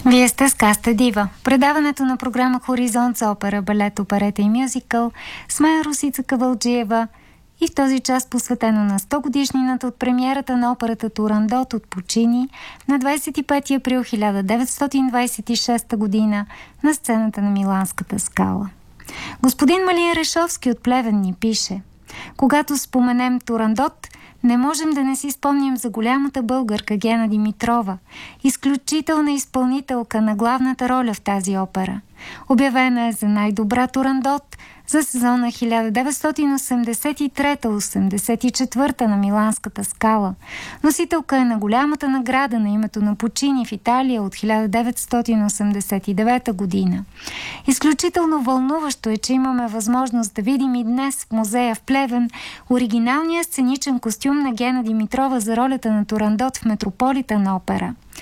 Вие сте с Каста Дива. Предаването на програма Хоризонт за опера, балет, оперета и мюзикъл с мен Росица Кавалджиева и в този час посветено на 100 годишнината от премиерата на операта Турандот от Пучини на 25 април 1926 година на сцената на Миланската скала. Господин Малин Решовски от Плевен ни пише: когато споменем Турандот, не можем да не си спомним за голямата българка Гена Димитрова, изключителна изпълнителка на главната роля в тази опера. Обявена е за най-добра Турандот за сезона 1983-84 на Миланската скала. Носителка е на голямата награда на името на Пучини в Италия от 1989 година. Изключително вълнуващо е, че имаме възможност да видим и днес в музея в Плевен оригиналния сценичен костюм на Гена Димитрова за ролята на Турандот в Метрополитен опера.